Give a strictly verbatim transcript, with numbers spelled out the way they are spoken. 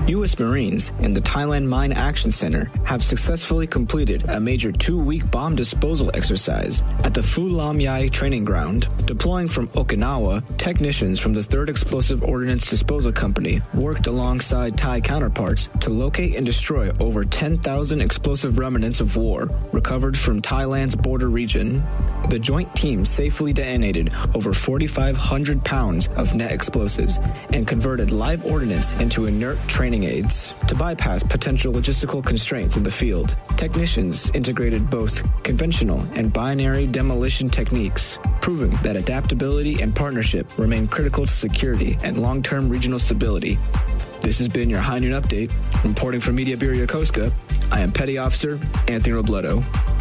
U S Marines and the Thailand Mine Action Center have successfully completed a major two-week bomb disposal exercise at the Phu Lam Yai training ground. Deploying from Okinawa, technicians from the third Explosive Ordnance Disposal Company worked alongside Thai counterparts to locate and destroy over ten thousand explosive remnants of war recovered from Thailand's border region. The joint team safely detonated over forty-five hundred pounds of net explosives and converted live ordnance into inert training aids. To bypass potential logistical constraints in the field, technicians integrated both conventional and binary demolition techniques, proving that adaptability and partnership remain critical to security and long-term regional stability. This has been your High Noon Update. Reporting from Media Bureau Yokosuka, I am Petty Officer Anthony Robledo.